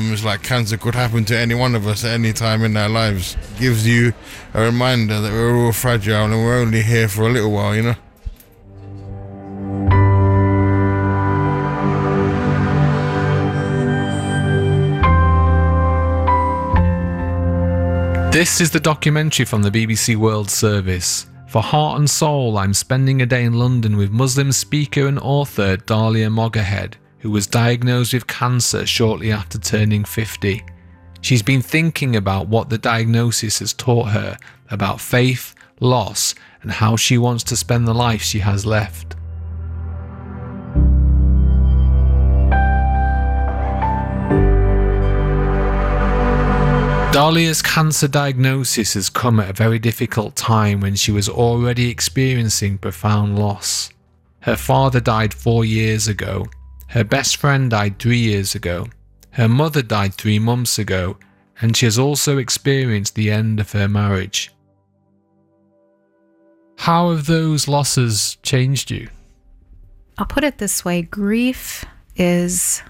problems like cancer could happen to any one of us at any time in our lives. Gives you a reminder that we're all fragile and we're only here for a little while, you know? This is the documentary from the BBC World Service. For Heart and Soul, I'm spending a day in London with Muslim speaker and author Dalia Moghahed, who was diagnosed with cancer shortly after turning 50. She's been thinking about what the diagnosis has taught her about faith, loss, and how she wants to spend the life she has left. Dalia's cancer diagnosis has come at a very difficult time when she was already experiencing profound loss. Her father died 4 years ago. Her best friend died 3 years ago. Her mother died 3 months ago, and she has also experienced the end of her marriage. How have those losses changed you? I'll put it this way. Grief is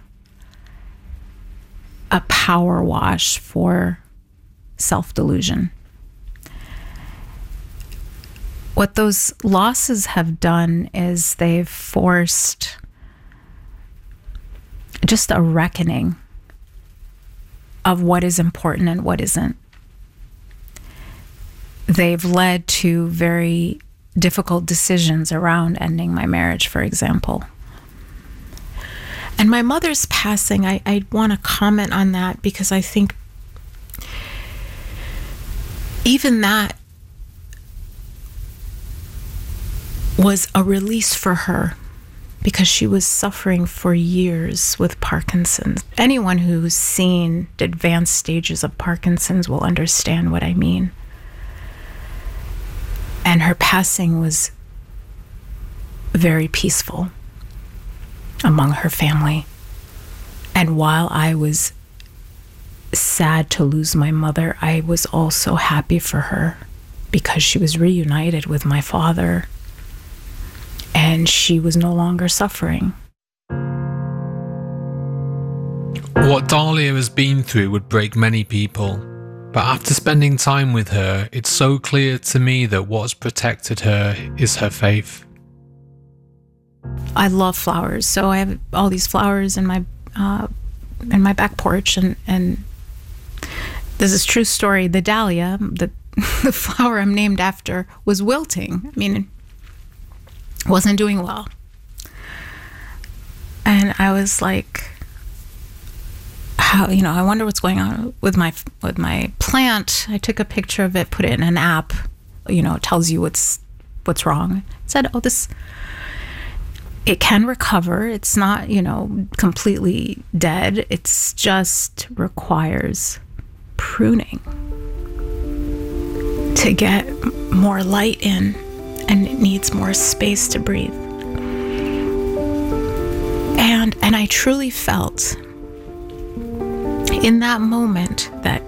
a power wash for self-delusion. What those losses have done is they've forced just a reckoning of what is important and what isn't. They've led to very difficult decisions around ending my marriage, for example. And my mother's passing, I want to comment on that because I think even that was a release for her because she was suffering for years with Parkinson's. Anyone who's seen advanced stages of Parkinson's will understand what I mean. And her passing was very peaceful among her family. And while I was sad to lose my mother, I was also happy for her because she was reunited with my father and she was no longer suffering. What Dalia has been through would break many people, but after spending time with her, it's so clear to me that what's protected her is her faith. I love flowers, so I have all these flowers in my back porch, and there's this true story. The dahlia, the flower I'm named after, was wilting. I mean, it wasn't doing well, and I was like, "How? I wonder what's going on with my plant." I took a picture of it, put it in an app. It tells you what's wrong. It said, "Oh, this." It can recover. It's not, completely dead. It's just requires pruning to get more light in, and it needs more space to breathe. And I truly felt in that moment that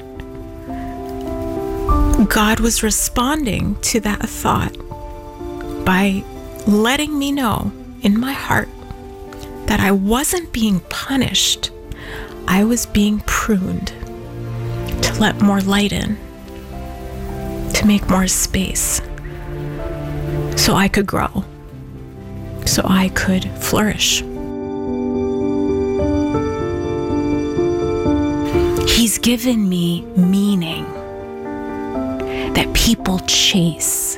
God was responding to that thought by letting me know in my heart that I wasn't being punished. I was being pruned to let more light in, to make more space, so I could grow, so I could flourish. He's given me meaning that people chase.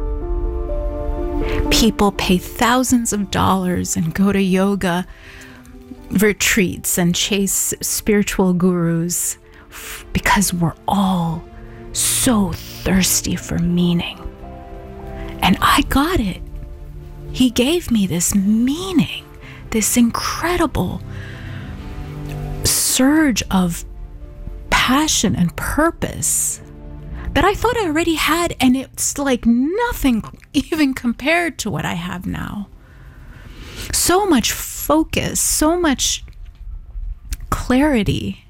People pay thousands of dollars and go to yoga retreats and chase spiritual gurus because we're all so thirsty for meaning. And I got it. He gave me this meaning, this incredible surge of passion and purpose that I thought I already had, and it's like nothing even compared to what I have now. So much focus, so much clarity.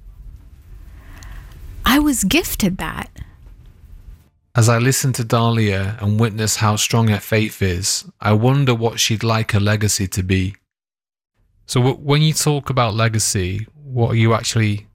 I was gifted that. As I listen to Dalia and witness how strong her faith is, I wonder what she'd like her legacy to be. So when you talk about legacy, what are you actually